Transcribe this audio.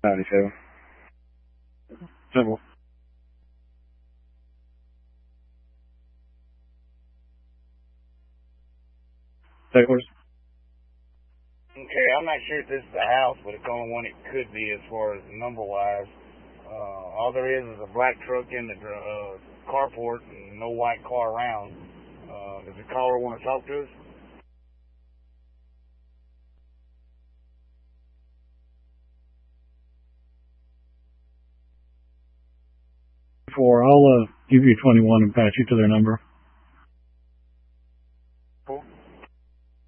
97. Simple. Taylors. Okay, I'm not sure if this is a house, but it's the only one it could be as far as number-wise. All there is a black truck in the carport and no white car around. Does the caller want to talk to us? I'll give you 21 and patch you to their number.